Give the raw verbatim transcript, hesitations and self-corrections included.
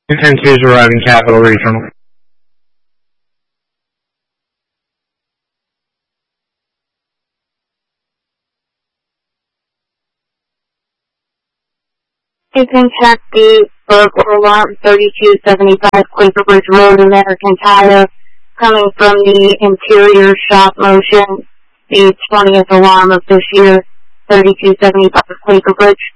ten two is arriving Capital Regional. Houston Taxi, Burglar Alarm thirty-two seventy-five Quaker Bridge Road, American Tire, coming from the interior shop motion, the twentieth alarm of this year, thirty-two seventy-five Quaker Bridge.